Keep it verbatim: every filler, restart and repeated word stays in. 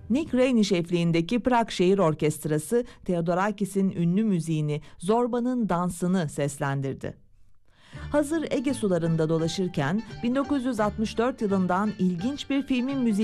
Nick Reinisch şefliğindeki Prag Şehir Orkestrası, Theodorakis'in ünlü müziğini, Zorba'nın dansını seslendirdi. Hazır Ege sularında dolaşırken bin dokuz yüz altmış dört yılından ilginç bir filmin müziği